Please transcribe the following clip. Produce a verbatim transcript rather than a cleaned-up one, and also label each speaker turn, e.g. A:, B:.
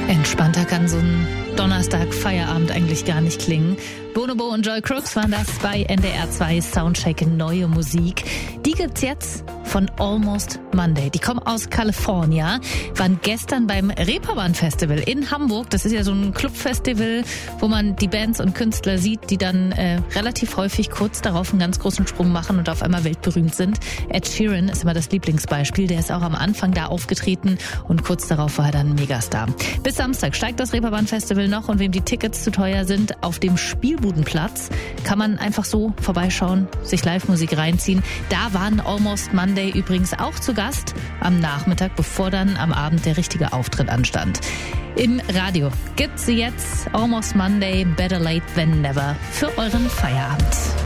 A: Entspannter kann so ein Donnerstag-Feierabend eigentlich gar nicht klingen. Bonobo und Joy Crooks waren das bei N D R zwei Soundcheck Neue Musik. Die gibt's jetzt von Almost Monday. Die kommen aus California, waren gestern beim Reeperbahn Festival in Hamburg. Das ist ja so ein Clubfestival, wo man die Bands und Künstler sieht, die dann äh, relativ häufig kurz darauf einen ganz großen Sprung machen und auf einmal weltberühmt sind. Ed Sheeran ist immer das Lieblingsbeispiel. Der ist auch am Anfang da aufgetreten und kurz darauf war er dann Megastar. Bis Samstag steigt das Reeperbahn Festival noch und wem die Tickets zu teuer sind, auf dem Spielbudenplatz kann man einfach so vorbeischauen, sich Live-Musik reinziehen. Da waren Almost Monday übrigens auch zu Gast am Nachmittag, bevor dann am Abend der richtige Auftritt anstand. Im Radio gibt's sie jetzt, Almost Monday, Better Late Than Never, für euren Feierabend.